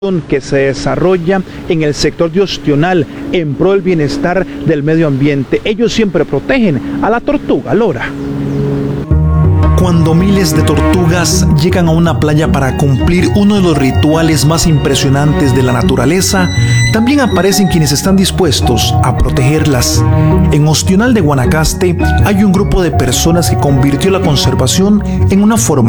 que se desarrolla en el sector de Ostional en pro del bienestar del medio ambiente. Ellos siempre protegen a la tortuga lora. Cuando miles de tortugas llegan a una playa para cumplir uno de los rituales más impresionantes de la naturaleza, también aparecen quienes están dispuestos a protegerlas. En Ostional de Guanacaste hay un grupo de personas que convirtió la conservación en una forma